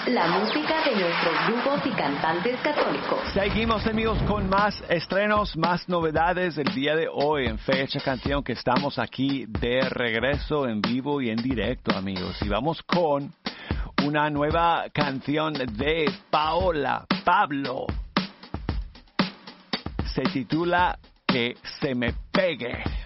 la música de nuestros grupos y cantantes católicos. Seguimos, amigos, con más estrenos, más novedades el día de hoy en Fecha Canción, que estamos aquí de regreso en vivo y en directo, amigos. Y vamos con una nueva canción de Paola Pablo. Se titula Que se me pegue.